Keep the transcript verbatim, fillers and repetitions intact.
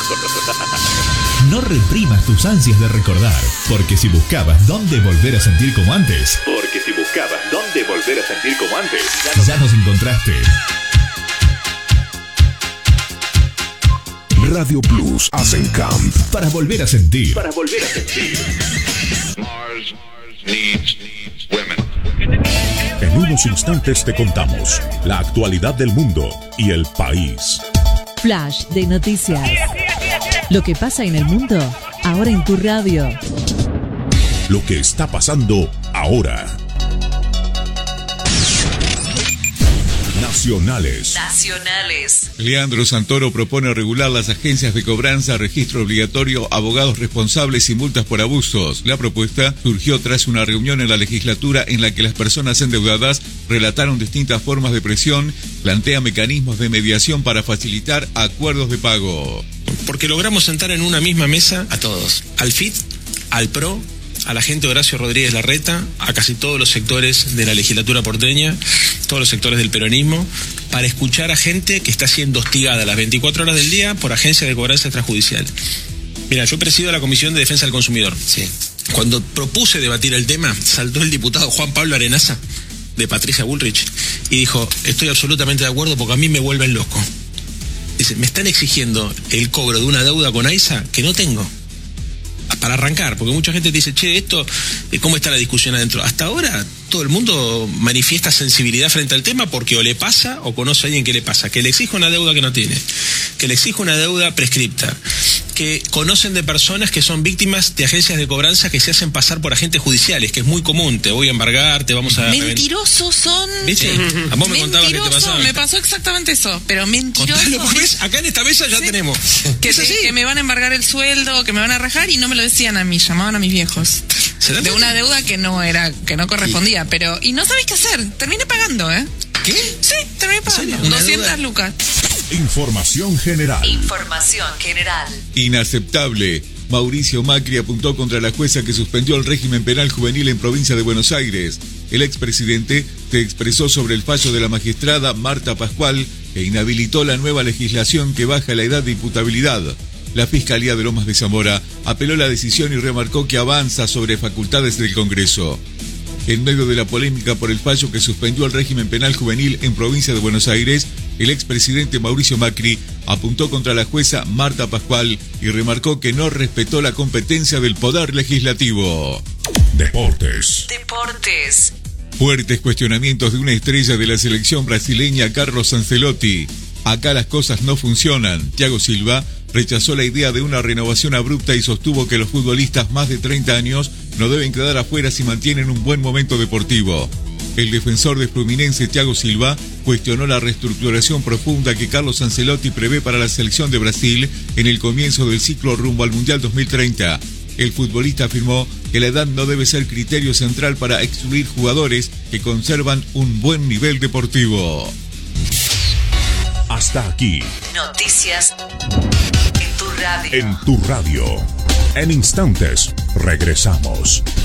No reprimas tus ansias de recordar, porque si buscabas dónde volver a sentir como antes, Porque si buscabas dónde volver a sentir como antes, ya no... ya nos encontraste. Radio Plus Asencamp. Para volver a sentir. Para volver a sentir. Mars needs women. En unos instantes te contamos la actualidad del mundo y el país. Flash de noticias. Lo que pasa en el mundo, ahora en tu radio. Lo que está pasando ahora. Nacionales. Nacionales. Leandro Santoro propone regular las agencias de cobranza, registro obligatorio, abogados responsables y multas por abusos. La propuesta surgió tras una reunión en la legislatura en la que las personas endeudadas relataron distintas formas de presión, plantea mecanismos de mediación para facilitar acuerdos de pago. Porque logramos sentar en una misma mesa a todos, al F I T, al P R O, a la gente de Horacio Rodríguez Larreta, a casi todos los sectores de la legislatura porteña, todos los sectores del peronismo, para escuchar a gente que está siendo hostigada las veinticuatro horas del día por agencias de cobranza extrajudicial. Mira, yo presido la Comisión de Defensa del Consumidor. Sí. Cuando propuse debatir el tema, saltó el diputado Juan Pablo Arenaza, de Patricia Bullrich, y dijo, estoy absolutamente de acuerdo porque a mí me vuelven loco. Dice, me están exigiendo el cobro de una deuda con AISA que no tengo. Para arrancar, porque mucha gente te dice, che, esto, ¿cómo está la discusión adentro? Hasta ahora todo el mundo manifiesta sensibilidad frente al tema porque o le pasa o conoce a alguien que le pasa, que le exige una deuda que no tiene, que le exige una deuda prescripta, que conocen de personas que son víctimas de agencias de cobranza que se hacen pasar por agentes judiciales, que es muy común, te voy a embargar, te vamos a... Mentirosos son. ¿Viste? A vos me contabas que te pasaba. Me pasó exactamente eso, pero mentirosos. Contalo, porque ves, acá en esta mesa ya sí. tenemos. Que, te, que me van a embargar el sueldo, que me van a rajar y no me lo decían a mí, llamaban a mis viejos. De una deuda que no era, que no correspondía, ¿Qué? pero... Y no sabés qué hacer, terminé pagando, ¿eh? ¿Qué? Sí, terminé pagando. doscientas lucas. Información general. Información general. Inaceptable. Mauricio Macri apuntó contra la jueza que suspendió el régimen penal juvenil en provincia de Buenos Aires. El expresidente se expresó sobre el fallo de la magistrada Marta Pascual que inhabilitó la nueva legislación que baja la edad de imputabilidad. La Fiscalía de Lomas de Zamora apeló la decisión y remarcó que avanza sobre facultades del Congreso. En medio de la polémica por el fallo que suspendió el régimen penal juvenil en provincia de Buenos Aires, el expresidente Mauricio Macri apuntó contra la jueza Marta Pascual y remarcó que no respetó la competencia del Poder Legislativo. Deportes. Deportes. Fuertes cuestionamientos de una estrella de la selección brasileña, Carlos Ancelotti. Acá las cosas no funcionan. Thiago Silva rechazó la idea de una renovación abrupta y sostuvo que los futbolistas más de treinta años no deben quedar afuera si mantienen un buen momento deportivo. El defensor de Fluminense, Thiago Silva, cuestionó la reestructuración profunda que Carlos Ancelotti prevé para la selección de Brasil en el comienzo del ciclo rumbo al Mundial dos mil treinta. El futbolista afirmó que la edad no debe ser criterio central para excluir jugadores que conservan un buen nivel deportivo. Hasta aquí. Noticias en tu radio. En tu radio. En instantes, regresamos.